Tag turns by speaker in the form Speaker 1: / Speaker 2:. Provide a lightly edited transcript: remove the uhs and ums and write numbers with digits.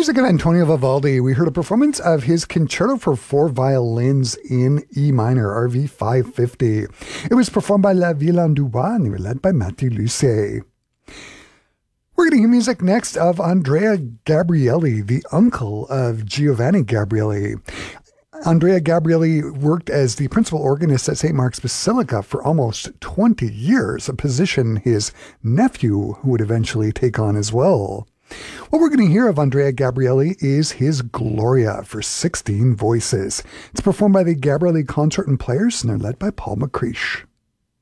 Speaker 1: music of Antonio Vivaldi, we heard a performance of his Concerto for Four Violins in E minor, RV 550. It was performed by La Villain Dubois and they were led by Matthew Lucey. We're going to hear music next of Andrea Gabrielli, the uncle of Giovanni Gabrielli. Andrea Gabrielli worked as the principal organist at St. Mark's Basilica for almost 20 years, a position his nephew would eventually take on as well. What we're going to hear of Andrea Gabrielli is his Gloria for 16 voices. It's performed by the Gabrielli Concert and Players, and they're led by Paul McCreesh.